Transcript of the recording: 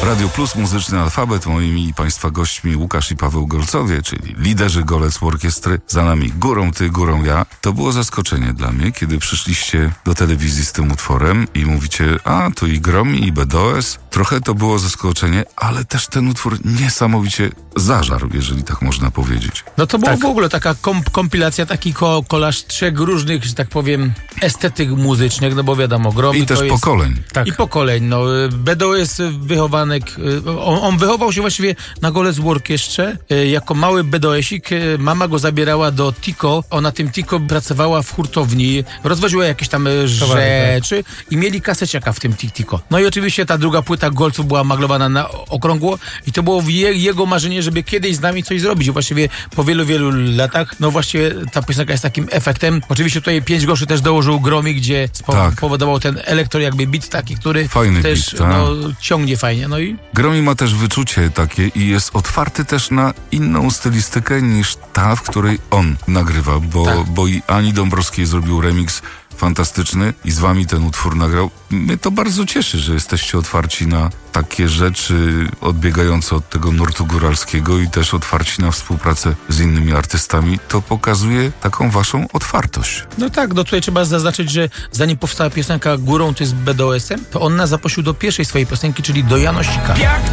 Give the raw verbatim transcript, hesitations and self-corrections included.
Radio Plus, muzyczny alfabet. Moimi i Państwa gośćmi Łukasz i Paweł Golcowie, czyli liderzy Golec Orkiestry. Za nami Górą ty, górą ja. To było zaskoczenie dla mnie, kiedy przyszliście do telewizji z tym utworem i mówicie, a tu i Gromi, i B D O S. Trochę to było zaskoczenie, ale też ten utwór niesamowicie zażarł, jeżeli tak można powiedzieć. No to była Tak. w ogóle taka komp- kompilacja, taki ko- kolaż trzech różnych, że tak powiem, estetyk muzycznych, no bo wiadomo, Gromi I też to jest... pokoleń. Tak. I pokoleń, no. B D O jest wychowanek, on, on wychował się właściwie na Golec Orkiestrze, jako mały bedoesik. Mama go zabierała do Tiko, ona tym Tiko pracowała w hurtowni, rozwoziła jakieś tam Towary, rzeczy i mieli kaseciaka w tym Tiko. No i oczywiście ta druga płyta Golców była maglowana na okrągło i to było je, jego marzenie, żeby kiedyś z nami coś zrobić. Właściwie po wielu, wielu latach, no właściwie ta piosenka jest takim efektem. Oczywiście tutaj pięć groszy też dołożył Gromi, gdzie spowodował Tak. ten elektro jakby beat taki, który Fajny też beat, tak. no, ciągnie fajnie. No i Gromi ma też wyczucie takie i jest otwarty też na inną stylistykę niż ta, w której on nagrywa, bo, Tak. bo i Ani Dąbrowskiej zrobił remix fantastyczny i z wami ten utwór nagrał. Mnie to bardzo cieszy, że jesteście otwarci na takie rzeczy odbiegające od tego nurtu góralskiego i też otwarci na współpracę z innymi artystami. To pokazuje taką waszą otwartość. no tak, no tutaj trzeba zaznaczyć, że zanim powstała piosenka Górą ty z B D O S-em, to on nas zaprosił do pierwszej swojej piosenki, czyli do Janosika.